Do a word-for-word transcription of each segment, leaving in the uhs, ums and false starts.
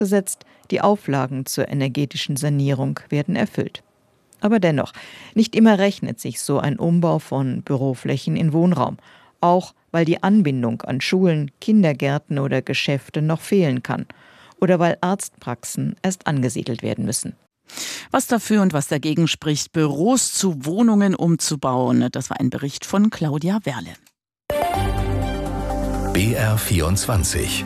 vorausgesetzt, die Auflagen zur energetischen Sanierung werden erfüllt. Aber dennoch, nicht immer rechnet sich so ein Umbau von Büroflächen in Wohnraum, auch weil die Anbindung an Schulen, Kindergärten oder Geschäfte noch fehlen kann oder weil Arztpraxen erst angesiedelt werden müssen. Was dafür und was dagegen spricht, Büros zu Wohnungen umzubauen, das war ein Bericht von Claudia Werle. B R vierundzwanzig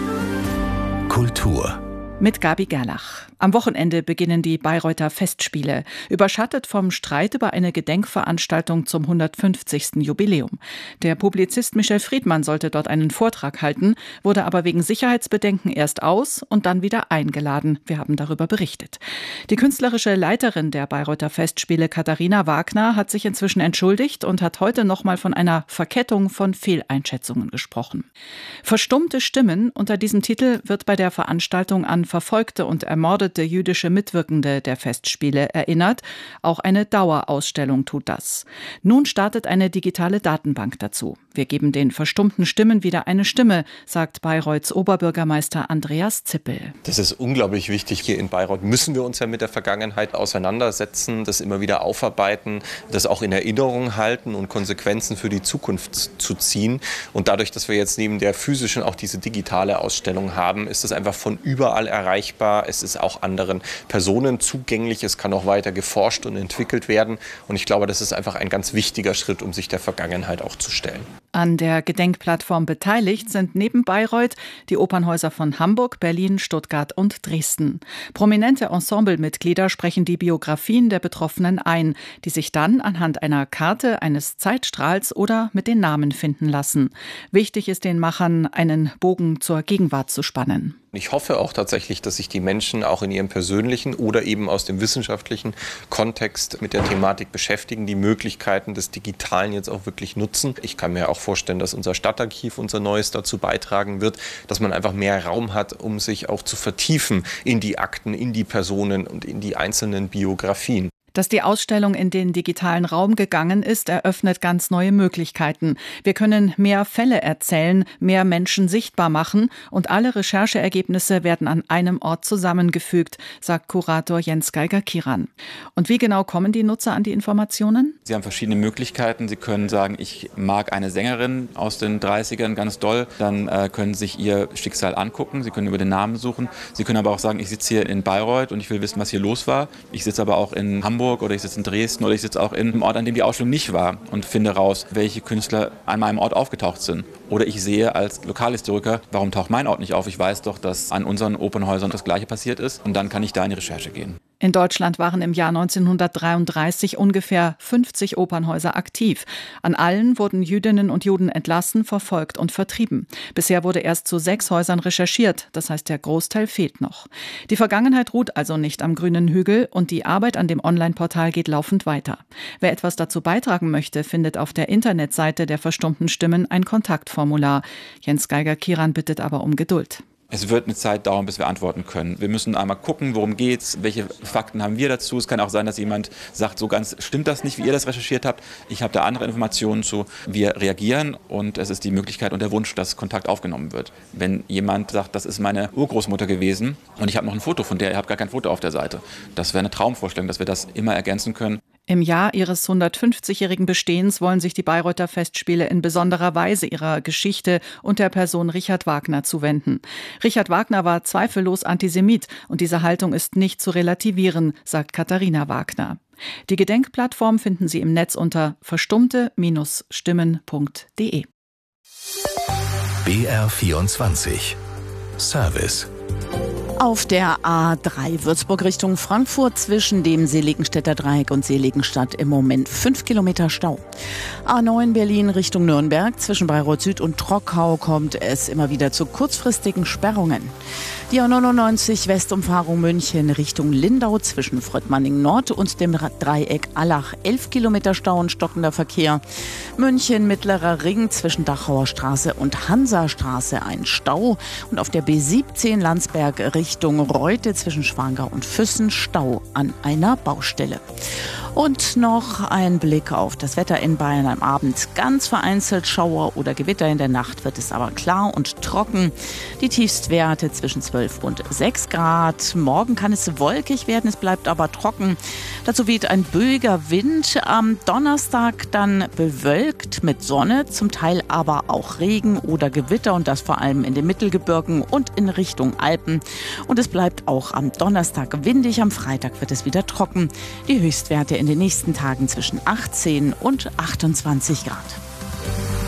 Kultur mit Gabi Gerlach. Am Wochenende beginnen die Bayreuther Festspiele, überschattet vom Streit über eine Gedenkveranstaltung zum hundertfünfzigsten Jubiläum. Der Publizist Michel Friedmann sollte dort einen Vortrag halten, wurde aber wegen Sicherheitsbedenken erst aus und dann wieder eingeladen. Wir haben darüber berichtet. Die künstlerische Leiterin der Bayreuther Festspiele, Katharina Wagner, hat sich inzwischen entschuldigt und hat heute nochmal von einer Verkettung von Fehleinschätzungen gesprochen. Verstummte Stimmen, unter diesem Titel wird bei der Veranstaltung an verfolgte und ermordete jüdische Mitwirkende der Festspiele erinnert. Auch eine Dauerausstellung tut das. Nun startet eine digitale Datenbank dazu. Wir geben den verstummten Stimmen wieder eine Stimme, sagt Bayreuths Oberbürgermeister Andreas Zippel. Das ist unglaublich wichtig. Hier in Bayreuth müssen wir uns ja mit der Vergangenheit auseinandersetzen, das immer wieder aufarbeiten, das auch in Erinnerung halten und Konsequenzen für die Zukunft zu ziehen. Und dadurch, dass wir jetzt neben der physischen auch diese digitale Ausstellung haben, ist es einfach von überall erreichbar. Es ist auch anderen Personen zugänglich. Es kann auch weiter geforscht und entwickelt werden. Und ich glaube, das ist einfach ein ganz wichtiger Schritt, um sich der Vergangenheit auch zu stellen. An der Gedenkplattform beteiligt sind neben Bayreuth die Opernhäuser von Hamburg, Berlin, Stuttgart und Dresden. Prominente Ensemblemitglieder sprechen die Biografien der Betroffenen ein, die sich dann anhand einer Karte, eines Zeitstrahls oder mit den Namen finden lassen. Wichtig ist den Machern, einen Bogen zur Gegenwart zu spannen. Ich hoffe auch tatsächlich, dass sich die Menschen auch in ihrem persönlichen oder eben aus dem wissenschaftlichen Kontext mit der Thematik beschäftigen, die Möglichkeiten des Digitalen jetzt auch wirklich nutzen. Ich kann mir auch vorstellen, dass unser Stadtarchiv, unser Neues, dazu beitragen wird, dass man einfach mehr Raum hat, um sich auch zu vertiefen in die Akten, in die Personen und in die einzelnen Biografien. Dass die Ausstellung in den digitalen Raum gegangen ist, eröffnet ganz neue Möglichkeiten. Wir können mehr Fälle erzählen, mehr Menschen sichtbar machen und alle Rechercheergebnisse werden an einem Ort zusammengefügt, sagt Kurator Jens Geiger-Kiran. Und wie genau kommen die Nutzer an die Informationen? Sie haben verschiedene Möglichkeiten. Sie können sagen, ich mag eine Sängerin aus den dreißigern ganz doll. Dann äh, können Sie sich ihr Schicksal angucken. Sie können über den Namen suchen. Sie können aber auch sagen, ich sitze hier in Bayreuth und ich will wissen, was hier los war. Ich sitze aber auch in Hamburg oder ich sitze in Dresden oder ich sitze auch in einem Ort, an dem die Ausstellung nicht war und finde raus, welche Künstler an meinem Ort aufgetaucht sind. Oder ich sehe als Lokalhistoriker, warum taucht mein Ort nicht auf? Ich weiß doch, dass an unseren Opernhäusern das Gleiche passiert ist und dann kann ich da in die Recherche gehen. In Deutschland waren im Jahr neunzehnhundertdreiunddreißig ungefähr fünfzig Opernhäuser aktiv. An allen wurden Jüdinnen und Juden entlassen, verfolgt und vertrieben. Bisher wurde erst zu sechs Häusern recherchiert, das heißt, der Großteil fehlt noch. Die Vergangenheit ruht also nicht am grünen Hügel und die Arbeit an dem Online-Portal geht laufend weiter. Wer etwas dazu beitragen möchte, findet auf der Internetseite der verstummten Stimmen ein Kontaktformular. Jens Geiger-Kiran bittet aber um Geduld. Es wird eine Zeit dauern, bis wir antworten können. Wir müssen einmal gucken, worum geht's, welche Fakten haben wir dazu. Es kann auch sein, dass jemand sagt, so ganz stimmt das nicht, wie ihr das recherchiert habt. Ich habe da andere Informationen zu. Wir reagieren und es ist die Möglichkeit und der Wunsch, dass Kontakt aufgenommen wird. Wenn jemand sagt, das ist meine Urgroßmutter gewesen und ich habe noch ein Foto von der, ihr habt gar kein Foto auf der Seite. Das wäre eine Traumvorstellung, dass wir das immer ergänzen können. Im Jahr ihres hundertfünfzigjährigen Bestehens wollen sich die Bayreuther Festspiele in besonderer Weise ihrer Geschichte und der Person Richard Wagner zuwenden. Richard Wagner war zweifellos Antisemit und diese Haltung ist nicht zu relativieren, sagt Katharina Wagner. Die Gedenkplattform finden Sie im Netz unter verstummte Stimmen punkt de. B R vierundzwanzig Service. Auf der A drei Würzburg Richtung Frankfurt zwischen dem Seligenstädter Dreieck und Seligenstadt im Moment fünf Kilometer Stau. A neun Berlin Richtung Nürnberg zwischen Bayreuth Süd und Trockau kommt es immer wieder zu kurzfristigen Sperrungen. Die A neunundneunzig Westumfahrung München Richtung Lindau zwischen Fröttmanning Nord und dem Dreieck Allach elf Kilometer Stau und stockender Verkehr. München Mittlerer Ring zwischen Dachauer Straße und Hansastraße ein Stau und auf der B siebzehn Landsberg Richtung Reute zwischen Schwangau und Füssen Stau an einer Baustelle. Und noch ein Blick auf das Wetter in Bayern am Abend. Ganz vereinzelt Schauer oder Gewitter. In der Nacht wird es aber klar und trocken. Die Tiefstwerte zwischen zwölf und sechs Grad. Morgen kann es wolkig werden, es bleibt aber trocken. Dazu weht ein böiger Wind. Am Donnerstag dann bewölkt mit Sonne, zum Teil aber auch Regen oder Gewitter und das vor allem in den Mittelgebirgen und in Richtung Alpen. Und es bleibt auch am Donnerstag windig, am Freitag wird es wieder trocken. Die Höchstwerte in den nächsten Tagen zwischen achtzehn und achtundzwanzig Grad.